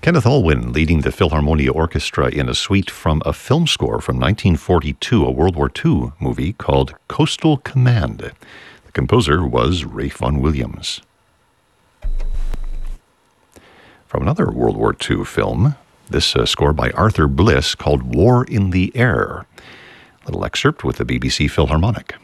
Kenneth Alwyn leading the Philharmonia Orchestra in a suite from a film score from 1942, a World War II movie called Coastal Command. The composer was Ralph Vaughan Williams. From another World War II film, this score by Arthur Bliss called War in the Air. A little excerpt with the BBC Philharmonic.